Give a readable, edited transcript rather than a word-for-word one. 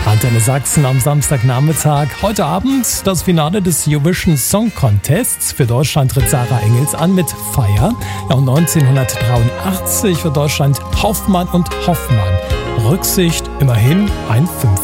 Antenne Sachsen am Samstagnachmittag. Heute Abend das Finale des Eurovision Song Contests. Für Deutschland tritt Sarah Engels an mit Fire. Ja, und 1983 für Deutschland Hoffmann und Hoffmann. Rücksicht immerhin ein 5.